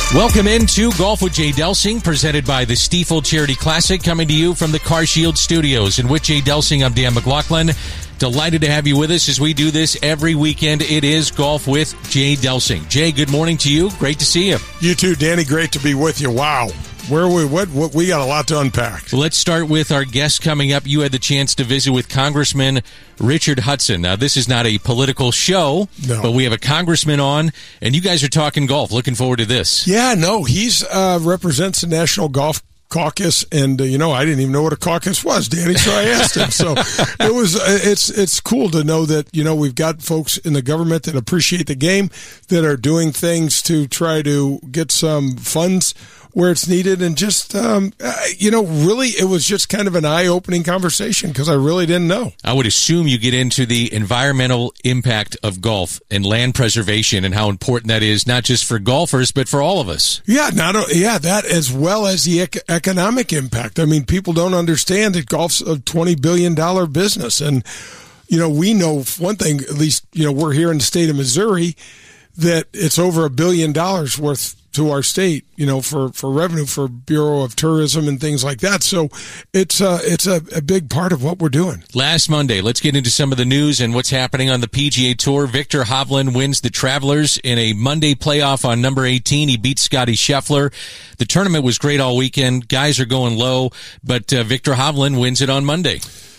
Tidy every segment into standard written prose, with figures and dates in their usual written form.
Welcome into Golf with Jay Delsing, presented by the Stiefel Charity Classic, coming to you from the Car Shield Studios. And with Jay Delsing, I'm Dan McLaughlin. Delighted to have you with us as we do this every weekend. It is Golf with Jay Delsing. Jay, good morning to you. Great to see you. You too, Danny. Great to be with you. Wow. Where we what we got a lot to unpack. Let's start with our guest coming up. You had the chance to visit with Congressman Richard Hudson. Now, this is not a political show, but we have a congressman on, and you guys are talking golf. Looking forward to this. Yeah, no, he's represents the National Golf Caucus, and I didn't even know what a caucus was, Danny, so I asked him. So it's cool to know that we've got folks in the government that appreciate the game, that are doing things to try to get some funds where it's needed, and just really it was just kind of an eye-opening conversation because I really didn't know. I would assume you get into the environmental impact of golf and land preservation and how important that is, not just for golfers but for all of us. Yeah, that as well as the economic impact. I mean, people don't understand that golf's a $20 billion business, and we know one thing, at least we're here in the state of Missouri, that it's over $1 billion worth to our state, for revenue for Bureau of Tourism and things like that. So it's a big part of what we're doing. Last Monday, let's get into some of the news and what's happening on the PGA Tour. Victor Hovland wins the Travelers in a Monday playoff on number 18. He beats Scotty Scheffler. The tournament was great all weekend. Guys are going low, but Victor Hovland wins it on Monday.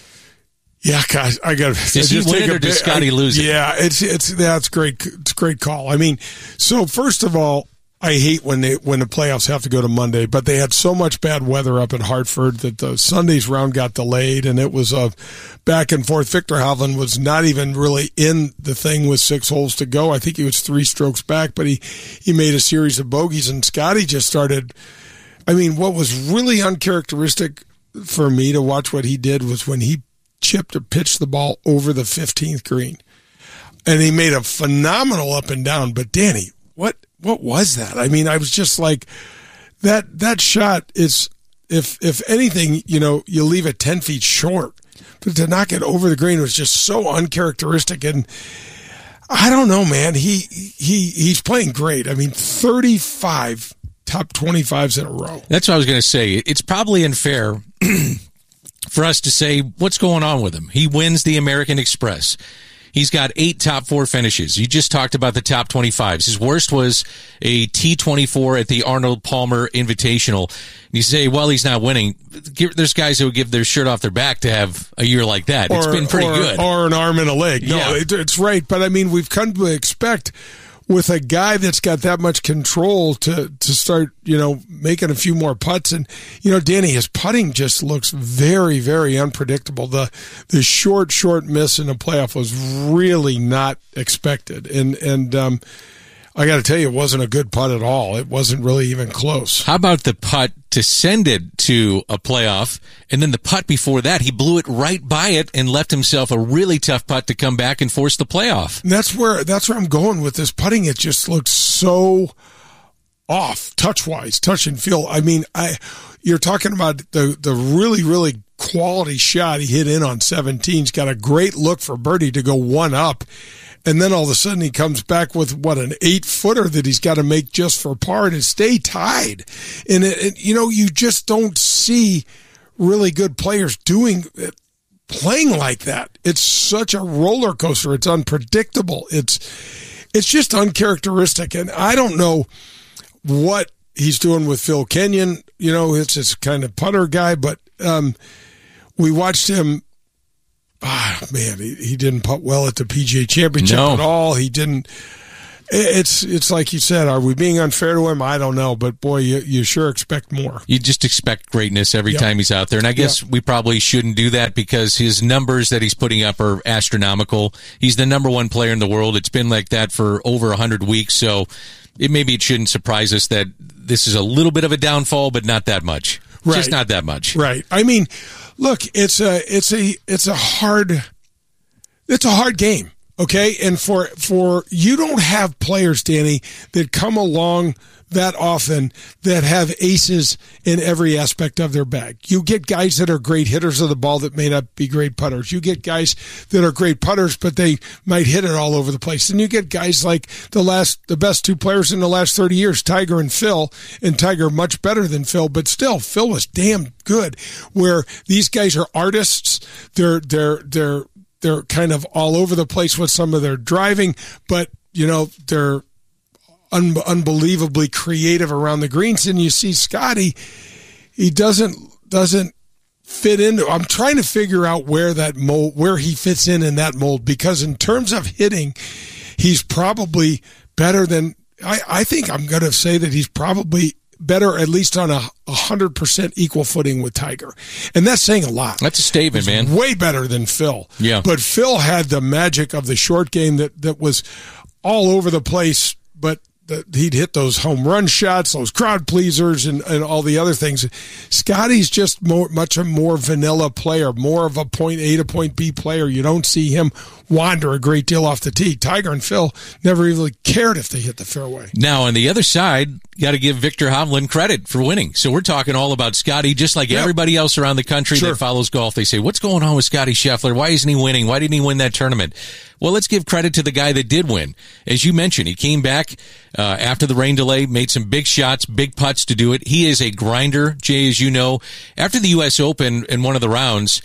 Yeah, guys, I got to. Does he win it or does Scotty lose it? Yeah, that's great. It's a great call. I mean, so first of all, I hate when the playoffs have to go to Monday, but they had so much bad weather up in Hartford that the Sunday's round got delayed, and it was a back and forth. Victor Hovland was not even really in the thing with 6 holes to go. I think he was 3 strokes back, but he made a series of bogeys, and Scotty just started. I mean, what was really uncharacteristic for me to watch what he did was when he chipped or pitched the ball over the 15th green, and he made a phenomenal up and down. But Danny, what was that? I mean, I was just like, that shot is, if anything, you leave it 10 feet short, but to knock it over the green was just so uncharacteristic. And I don't know, man, he's playing great. I mean, 35 top 25s in a row. That's what I was going to say. It's probably unfair for us to say what's going on with him. He wins the American Express. He's got 8 top 4 finishes. You just talked about the top 25s. His worst was a T24 at the Arnold Palmer Invitational. And you say, well, he's not winning. There's guys who would give their shirt off their back to have a year like that. It's been pretty good. Or an arm and a leg. No, yeah. It's right. But, I mean, we've come to expect with a guy that's got that much control to start, making a few more putts. And, Danny, his putting just looks very, very unpredictable. The short miss in the playoff was really not expected. And I got to tell you, it wasn't a good putt at all. It wasn't really even close. How about the putt to send it to a playoff, and then the putt before that, he blew it right by it and left himself a really tough putt to come back and force the playoff. And that's where I'm going with this putting. It just looks so off, touch and feel. I mean, you're talking about the really, really quality shot he hit in on 17. He's got a great look for birdie to go one up. And then all of a sudden he comes back with, an 8-footer that he's got to make just for par to stay tied. And, you just don't see really good players playing like that. It's such a roller coaster. It's unpredictable. It's just uncharacteristic. And I don't know what he's doing with Phil Kenyon. It's this kind of putter guy, but we watched him. Man, he didn't putt well at the PGA Championship at all. He didn't. It's like you said. Are we being unfair to him? I don't know, but boy, you sure expect more. You just expect greatness every time he's out there, and I guess we probably shouldn't do that because his numbers that he's putting up are astronomical. He's the number 1 player in the world. It's been like that for over 100 weeks, so maybe it shouldn't surprise us that this is a little bit of a downfall, but not that much. Right. Just not that much. Right. I mean, look, it's a hard game. Okay. And for you don't have players, Danny, that come along that often that have aces in every aspect of their bag. You get guys that are great hitters of the ball that may not be great putters. You get guys that are great putters, but they might hit it all over the place. And you get guys like the best two players in the last 30 years, Tiger and Phil, and Tiger much better than Phil, but still Phil was damn good, where these guys are artists. They're kind of all over the place with some of their driving, but they're unbelievably creative around the greens. And you see Scotty, he doesn't fit into. I'm trying to figure out where he fits in that mold, because in terms of hitting, he's probably better than. I think I'm going to say that he's probably better, at least on 100% equal footing with Tiger. And that's saying a lot. That's a statement, man. Way better than Phil. Yeah. But Phil had the magic of the short game that was all over the place, but he'd hit those home run shots, those crowd pleasers, and all the other things. Scotty's just much a more vanilla player, more of a point A to point B player. You don't see him wander a great deal off the tee. Tiger and Phil never really cared if they hit the fairway. Now, on the other side, you got to give Victor Hovland credit for winning. So we're talking all about Scotty, just like everybody else around the country that follows golf. They say, what's going on with Scotty Scheffler? Why isn't he winning? Why didn't he win that tournament? Well, let's give credit to the guy that did win. As you mentioned, he came back after the rain delay, made some big shots, big putts to do it. He is a grinder, Jay, as you know. After the U.S. Open in one of the rounds,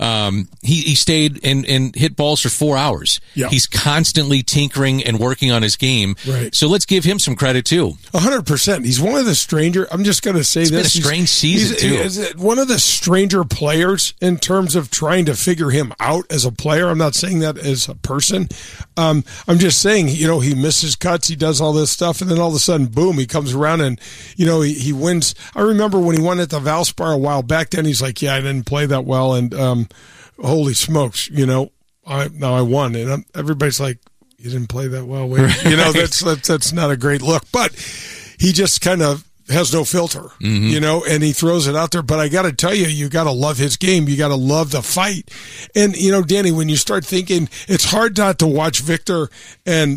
he stayed and hit balls for 4 hours. Yeah. He's constantly tinkering and working on his game. Right. So let's give him some credit, too. 100%. He's one of the stranger. I'm just going to say it's this. It's been a strange season, too. He's one of the stranger players in terms of trying to figure him out as a player. I'm not saying that as a person. I'm just saying, he misses cuts. He does all this stuff. And then all of a sudden, boom, he comes around and, he wins. I remember when he won at the Valspar a while back then, he's like, I didn't play that well. And, holy smokes, now I won. And everybody's like, you didn't play that well. That's not a great look. But he just kind of has no filter, and he throws it out there. But I got to tell you, you got to love his game. You got to love the fight. And, Danny, when you start thinking, it's hard not to watch Victor and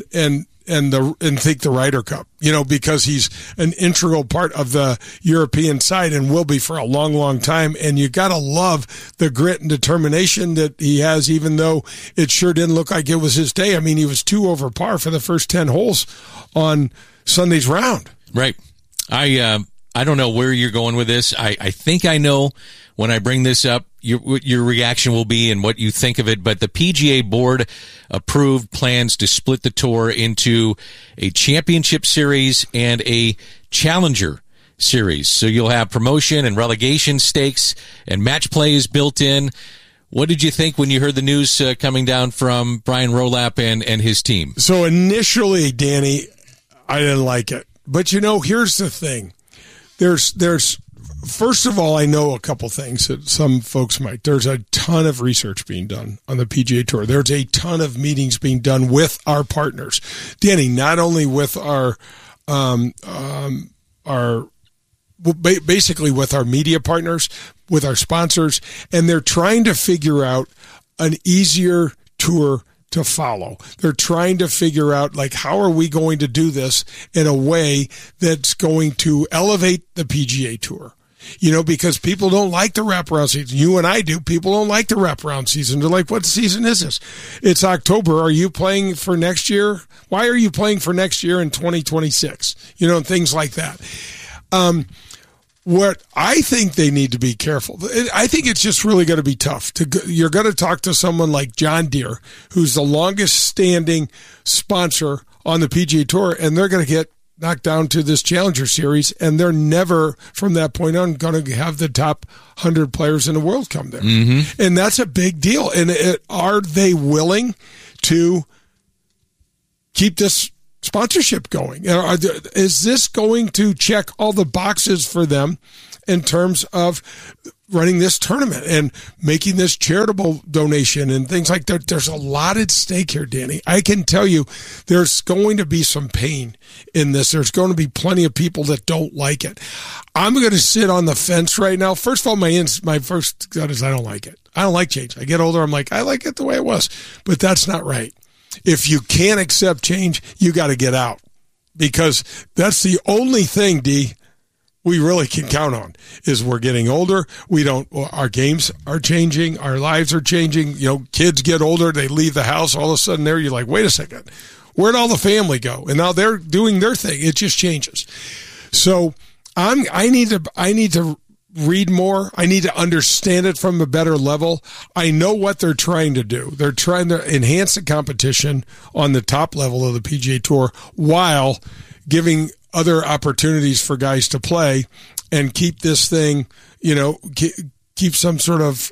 think the Ryder Cup, because he's an integral part of the European side and will be for a long, long time. And you got to love the grit and determination that he has, even though it sure didn't look like it was his day. I mean, he was 2 over par for the first 10 holes on Sunday's round. Right. I don't know where you're going with this. I think I know when I bring this up, your reaction will be and what you think of it. But the PGA Board approved plans to split the tour into a championship series and a challenger series. So you'll have promotion and relegation stakes, and match play is built in. What did you think when you heard the news coming down from Brian Rolapp and his team? So initially, Danny, I didn't like it. But, here's the thing. There's first of all, I know a couple things that some folks might. There's a ton of research being done on the PGA Tour. There's a ton of meetings being done with our partners. Danny, not only with basically with our media partners, with our sponsors, and they're trying to figure out an easier tour to follow. They're trying to figure out, how are we going to do this in a way that's going to elevate the PGA Tour? Because people don't like the wraparound season. You and I do. People don't like the wraparound season. They're like, what season is this? It's October. Are you playing for next year? Why are you playing for next year in 2026? And things like that. What I think they need to be careful. I think it's just really going to be tough. You're going to talk to someone like John Deere, who's the longest standing sponsor on the PGA Tour, and they're going to get knocked down to this Challenger Series, and they're never, from that point on, going to have the top 100 players in the world come there. Mm-hmm. And that's a big deal. And are they willing to keep this sponsorship going? Is this going to check all the boxes for them in terms of running this tournament and making this charitable donation and things like that? There's a lot at stake here, Danny. I can tell you there's going to be some pain in this. There's going to be plenty of people that don't like it. I'm going to sit on the fence right now. First of all, my first gut is I don't like it. I don't like change. I get older, I'm like, I like it the way it was. But that's not right. if you can't accept change, you got to get out, because that's the only thing, D, we really can count on is we're getting older. Our games are changing. Our lives are changing. Kids get older. They leave the house. All of a sudden you're like, wait a second, where'd all the family go? And now they're doing their thing. It just changes. So I need to read more. I need to understand it from a better level. I know what they're trying to do. They're trying to enhance the competition on the top level of the PGA Tour while giving other opportunities for guys to play and keep this thing, keep some sort of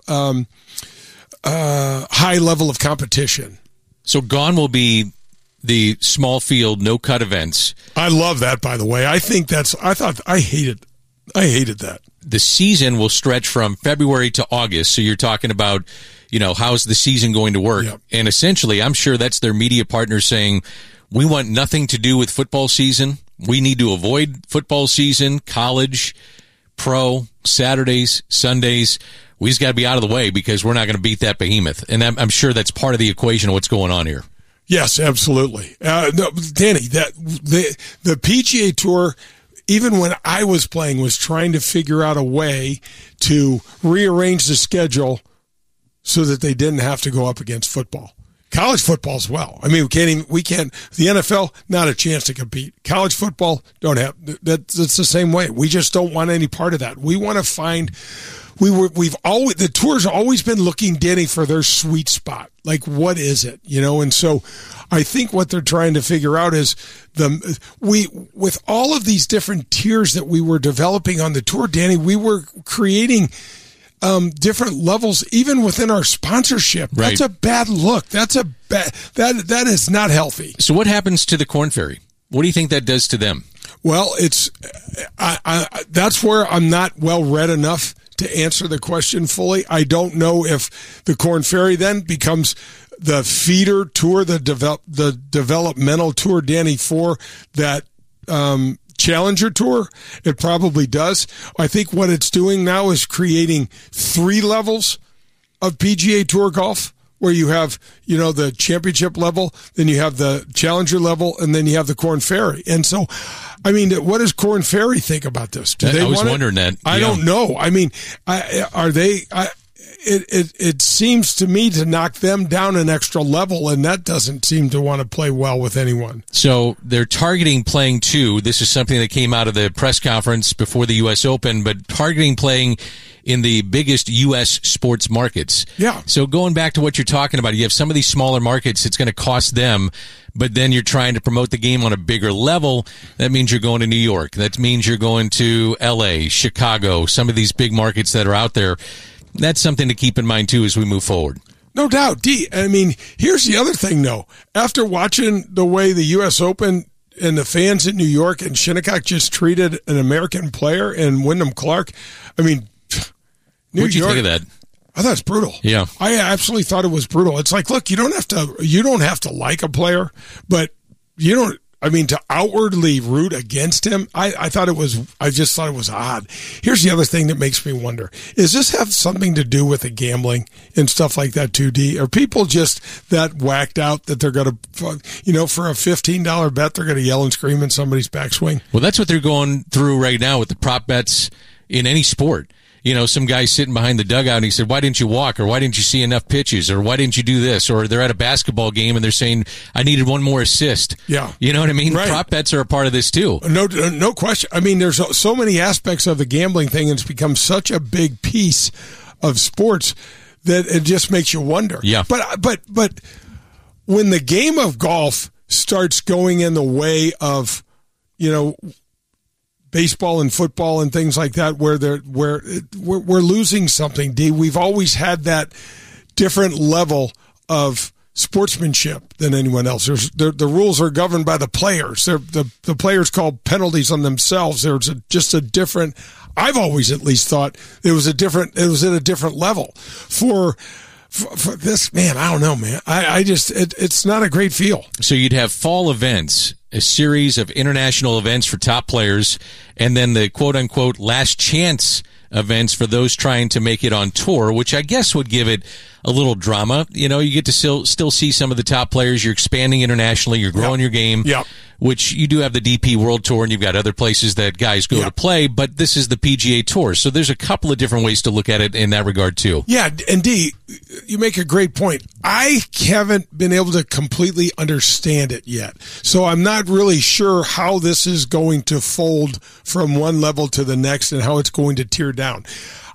high level of competition. So gone will be the small field, no cut events. I love that, by the way. I hated that. The season will stretch from February to August. So you're talking about, how's the season going to work? Yep. And essentially, I'm sure that's their media partners saying, we want nothing to do with football season. We need to avoid football season, college, pro, Saturdays, Sundays. We just got to be out of the way because we're not going to beat that behemoth. And I'm sure that's part of the equation of what's going on here. Yes, absolutely. No, Danny, the PGA Tour, even when I was playing, was trying to figure out a way to rearrange the schedule so that they didn't have to go up against football. College football as well. I mean, we can't, the NFL, not a chance to compete. College football, don't have, that's the same way. We just don't want any part of that. We want to find, the tour's always been looking, Danny, for their sweet spot. Like, what is it? And so I think what they're trying to figure out is with all of these different tiers that we were developing on the tour, Danny, we were creating different levels even within our sponsorship. Right. That's a bad look. That is not healthy. So what happens to the Korn Ferry? What do you think that does to them? Well, that's where I'm not well read enough to answer the question fully. I don't know if the Korn Ferry then becomes the feeder tour, the developmental tour, Danny, for that Challenger Tour. It probably does. I think what it's doing now is creating 3 levels of PGA Tour golf, where you have, the championship level, then you have the Challenger level, and then you have the Korn Ferry. And so, I mean, what does Korn Ferry think about this? I was wondering that. I don't know. I mean, It seems to me to knock them down an extra level, and that doesn't seem to want to play well with anyone. So they're targeting playing 2. This is something that came out of the press conference before the U.S. Open, but targeting playing in the biggest U.S. sports markets. Yeah. So going back to what you're talking about, you have some of these smaller markets, it's going to cost them, but then you're trying to promote the game on a bigger level. That means you're going to New York. That means you're going to L.A., Chicago, some of these big markets that are out there. That's something to keep in mind, too, as we move forward. No doubt. I mean, here's the other thing, though. After watching the way the U.S. Open and the fans in New York and Shinnecock just treated an American player and Wyndham Clark, I mean, What'd you think of that? I thought it's brutal. Yeah. I absolutely thought it was brutal. It's like, look, you don't have to like a player, but to outwardly root against him, I just thought it was odd. Here's the other thing that makes me wonder. Does this have something to do with the gambling and stuff like that, 2D? Are people just that whacked out that they're going to, for a $15 bet, they're going to yell and scream in somebody's backswing? Well, that's what they're going through right now with the prop bets in any sport. Some guy sitting behind the dugout and he said, why didn't you walk? Or why didn't you see enough pitches? Or why didn't you do this? Or they're at a basketball game and they're saying, I needed one more assist. Yeah. You know what I mean? Right. Prop bets are a part of this too. No question. I mean, there's so many aspects of the gambling thing, and it's become such a big piece of sports that it just makes you wonder. Yeah. But when the game of golf starts going in the way of, baseball and football and things like that, where we're losing something. D, we've always had that different level of sportsmanship than anyone else. The rules are governed by the players. The players call penalties on themselves. There's just a different. I've always at least thought it was at a different level. For this, man, I don't know, man. It's not a great feel. So you'd have fall events, a series of international events for top players, and then the quote-unquote last chance events for those trying to make it on tour, which I guess would give it a little drama. You know, you get to still see some of the top players. You're expanding internationally. You're growing your game, which you do have the DP World Tour, and you've got other places that guys go to play, but this is the PGA Tour. So there's a couple of different ways to look at it in that regard, too. Yeah, and D, you make a great point. I haven't been able to completely understand it yet. So I'm not really sure how this is going to fold from one level to the next and how it's going to tear down.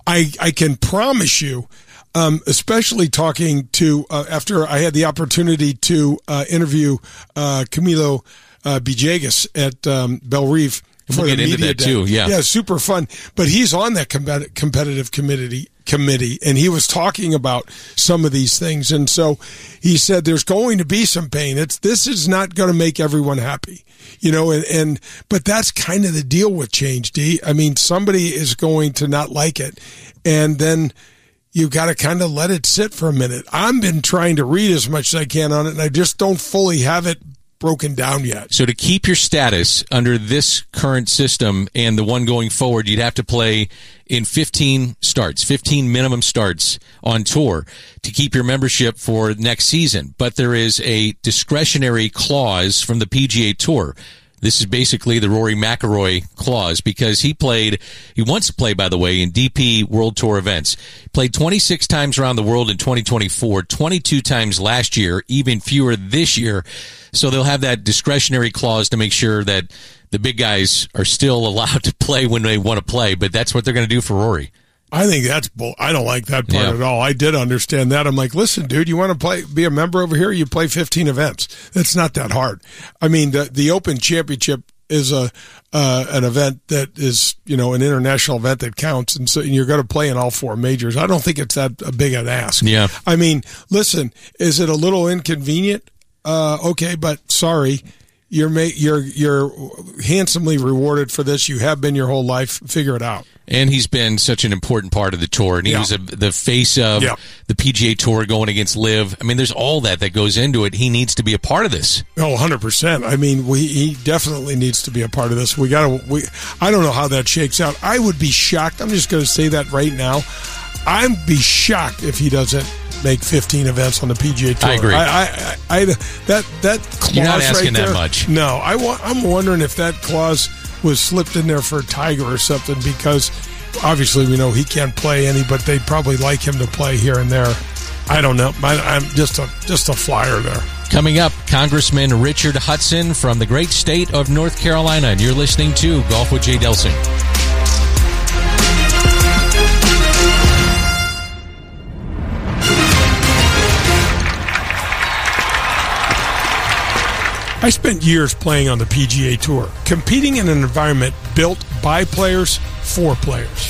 I can promise you, especially talking to, after I had the opportunity to interview Camilo Villegas at Bell Reef for the media day. Too, yeah, super fun. But he's on that competitive committee, and he was talking about some of these things. And so he said there's going to be some pain. This is not going to make everyone happy, you know, but that's kind of the deal with change, D. I mean, somebody is going to not like it, and then you've got to kind of let it sit for a minute. I've been trying to read as much as I can on it, and I just don't fully have it broken down yet. So to keep your status under this current system and the one going forward, you'd have to play in 15 minimum starts on tour to keep your membership for next season. But there is a discretionary clause from the PGA Tour. This is basically the Rory McIlroy clause, because he wants to play, by the way, in DP World Tour events. Played 26 times around the world in 2024, 22 times last year, even fewer this year. So they'll have that discretionary clause to make sure that the big guys are still allowed to play when they want to play, but that's what they're going to do for Rory. I think that's bull. I don't like that part at all. I did understand that. I'm like, listen, dude, you want to be a member over here? You play 15 events. That's not that hard. I mean, the Open Championship is an event that is, you know, an international event that counts, and so you're going to play in all four majors. I don't think it's that big an ask. Yeah. I mean, listen, is it a little inconvenient? Okay, but sorry. You're handsomely rewarded for this. You have been your whole life. Figure it out. And he's been such an important part of the tour, and he was the face of the PGA Tour going against LIV. I mean, there's all that goes into it. He needs to be a part of this. Oh, 100%. I mean, he definitely needs to be a part of this. I don't know how that shakes out. I would be shocked. I'm just going to say that right now. I'd be shocked if he doesn't make 15 events on the PGA Tour. I agree. That clause, you're not asking right there, that much. No, I'm wondering if that clause was slipped in there for Tiger or something, because obviously we know he can't play any, but they'd probably like him to play here and there. I don't know. I'm just a flyer there. Coming up, Congressman Richard Hudson from the great state of North Carolina, and you're listening to Golf with Jay Delsing. I spent years playing on the PGA Tour, competing in an environment built by players for players.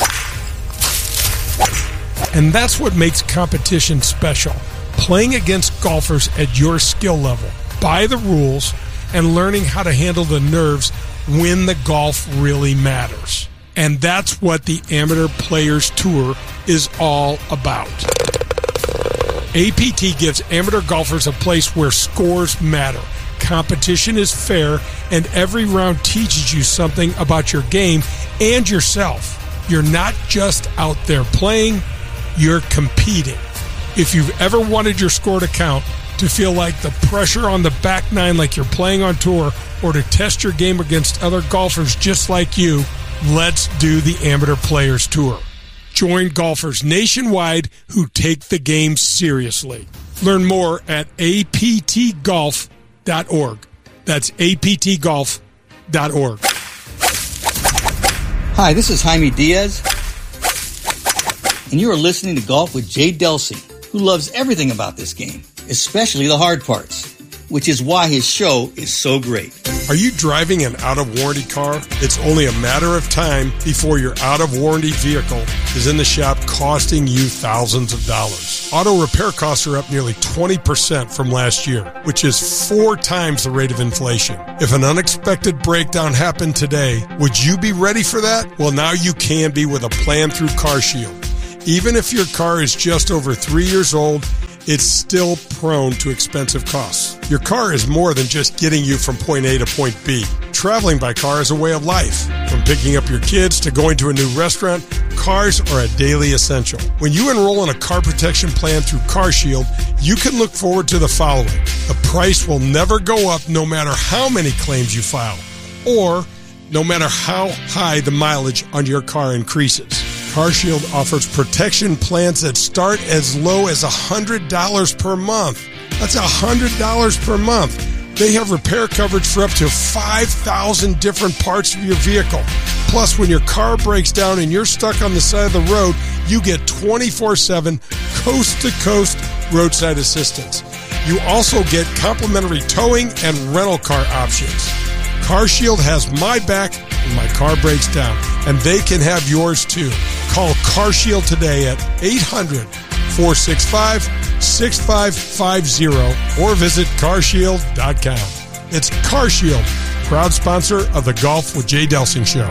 And that's what makes competition special. Playing against golfers at your skill level, by the rules, and learning how to handle the nerves when the golf really matters. And that's what the Amateur Players Tour is all about. APT gives amateur golfers a place where scores matter. Competition is fair, and every round teaches you something about your game and yourself. You're not just out there playing, you're competing. If you've ever wanted your score to count, to feel like the pressure on the back nine like you're playing on tour, or to test your game against other golfers just like you, let's do the Amateur Players Tour. Join golfers nationwide who take the game seriously. Learn more at aptgolf.org. That's aptgolf.org. Hi, this is Jaime Diaz, and you are listening to Golf with Jay Delsing, who loves everything about this game, especially the hard parts, which is why his show is so great. Are you driving an out-of-warranty car? It's only a matter of time before your out-of-warranty vehicle is in the shop costing you thousands of dollars. Auto repair costs are up nearly 20% from last year, which is 4 times the rate of inflation. If an unexpected breakdown happened today, would you be ready for that? Well, now you can be with a plan through CarShield. Even if your car is just over 3 years old, it's still prone to expensive costs. Your car is more than just getting you from point A to point B. Traveling by car is a way of life. From picking up your kids to going to a new restaurant, cars are a daily essential. When you enroll in a car protection plan through CarShield, you can look forward to the following. The price will never go up no matter how many claims you file, or no matter how high the mileage on your car increases. CarShield offers protection plans that start as low as $100 per month. That's $100 per month. They have repair coverage for up to 5,000 different parts of your vehicle. Plus, when your car breaks down and you're stuck on the side of the road, you get 24/7 coast-to-coast roadside assistance. You also get complimentary towing and rental car options. CarShield has my back when my car breaks down, and they can have yours too. Call CarShield today at 800-465-6550 or visit carshield.com. It's CarShield, proud sponsor of the Golf with Jay Delsing show.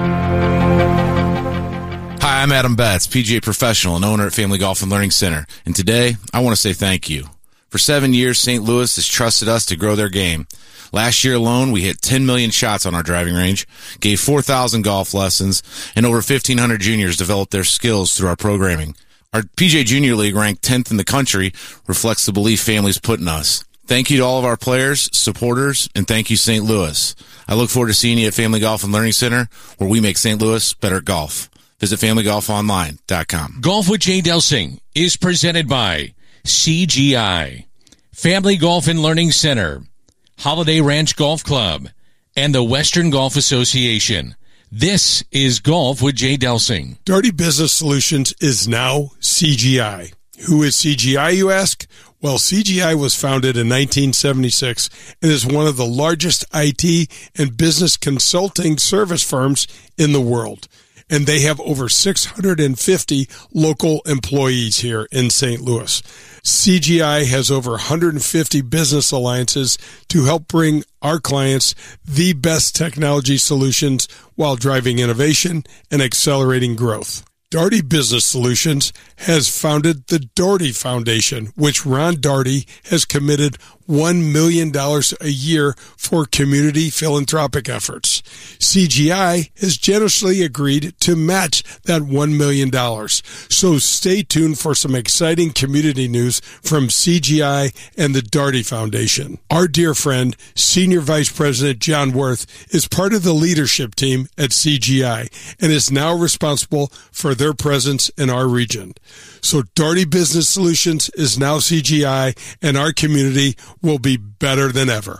Hi, I'm Adam Betts, PGA professional and owner at Family Golf and Learning Center. And today, I want to say thank you. For 7 years, St. Louis has trusted us to grow their game. Last year alone, we hit 10 million shots on our driving range, gave 4,000 golf lessons, and over 1,500 juniors developed their skills through our programming. Our PGA Junior League, ranked 10th in the country, reflects the belief families put in us. Thank you to all of our players, supporters, and thank you, St. Louis. I look forward to seeing you at Family Golf and Learning Center, where we make St. Louis better at golf. Visit FamilyGolfOnline.com. Golf with Jay Delsing is presented by CGI, Family Golf and Learning Center, Holiday Ranch Golf Club, and the Western Golf Association. This is Golf with Jay Delsing. Darty Business Solutions is now CGI. Who is CGI, you ask? Well, CGI was founded in 1976 and is one of the largest IT and business consulting service firms in the world. And they have over 650 local employees here in St. Louis. CGI has over 150 business alliances to help bring our clients the best technology solutions while driving innovation and accelerating growth. Darty Business Solutions has founded the Daugherty Foundation, which Ron Daugherty has committed $1 million a year for community philanthropic efforts. CGI has generously agreed to match that $1 million. So stay tuned for some exciting community news from CGI and the Daugherty Foundation. Our dear friend, Senior Vice President John Worth, is part of the leadership team at CGI and is now responsible for their presence in our region. So Daugherty Business Solutions is now CGI, and our community will be better than ever.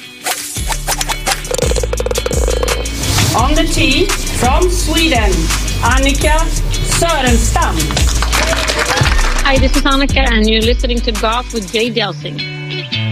On the tee from Sweden, Annika Sörenstam. Hi, this is Annika, and you're listening to Golf with Jay Delsing.